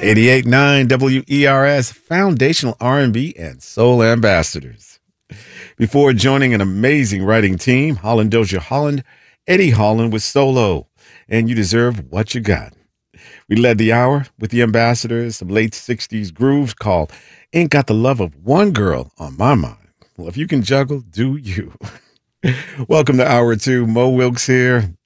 88.9 WERS, foundational R&B and soul ambassadors. Before joining an amazing writing team, Holland Dozier Holland, Eddie Holland with Solo, and You Deserve What You Got. We led the hour with the ambassadors, some late 60s grooves called Ain't Got the Love of One Girl on My Mind. Well, if you can juggle, do you. Welcome to Hour 2. Mo Wilkes here.